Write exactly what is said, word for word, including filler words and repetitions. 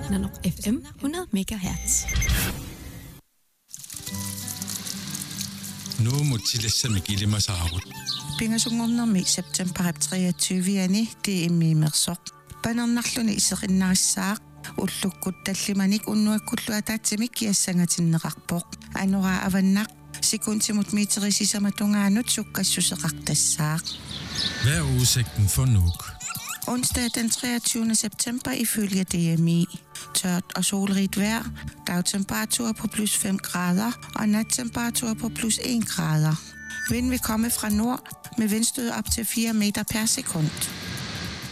Nanok F M hundrede megahertz. Nu må tillæse mig gilde mig saarut. Pingasungornermi september treogtyve-ani tiimmiimersoq panernerluni iserinnarissaaq ullukkut tallimanik unnuakkulluataatsimik kiassangatinneqarpoq anuraa avannaq sekuntimut meterisisamatugaanut sukkassuseqartassaaq. Hvad er udsigten for Nuuk? Onsdag den treogtyvende september ifølge D M I. Tørt og solrigt vejr, dagtemperatur på plus fem grader og nattemperatur på plus en grader. Vind vil komme fra nord med vindstød op til fire meter per sekund.